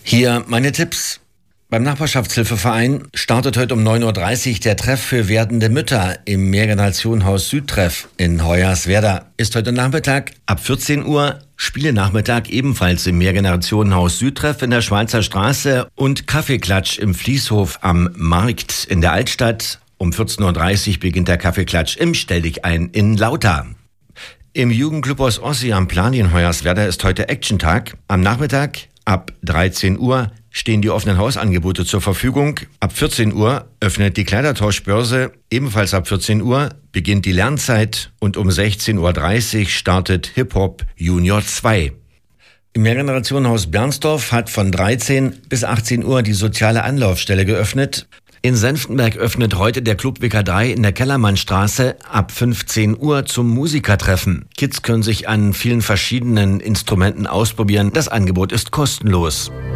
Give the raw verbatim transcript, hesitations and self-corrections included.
Hier meine Tipps. Beim Nachbarschaftshilfeverein startet heute um neun Uhr dreißig der Treff für werdende Mütter im Mehrgenerationenhaus Südtreff in Hoyerswerda. Ist heute Nachmittag ab vierzehn Uhr, Spielenachmittag ebenfalls im Mehrgenerationenhaus Südtreff in der Schweizer Straße und Kaffeeklatsch im Fließhof am Markt in der Altstadt. Um vierzehn Uhr dreißig beginnt der Kaffeeklatsch im Stelldichein in Lauter. Im Jugendclub aus Ossi am Plan in Hoyerswerda ist heute Action-Tag. Am Nachmittag ab dreizehn Uhr stehen die offenen Hausangebote zur Verfügung. Ab vierzehn Uhr öffnet die Kleidertauschbörse. Ebenfalls ab vierzehn Uhr beginnt die Lernzeit und um sechzehn Uhr dreißig startet Hip-Hop Junior zwei. Im Mehrgenerationenhaus Bernsdorf hat von dreizehn bis achtzehn Uhr die soziale Anlaufstelle geöffnet. In Senftenberg öffnet heute der Club W K drei in der Kellermannstraße ab fünfzehn Uhr zum Musikertreffen. Kids können sich an vielen verschiedenen Instrumenten ausprobieren. Das Angebot ist kostenlos.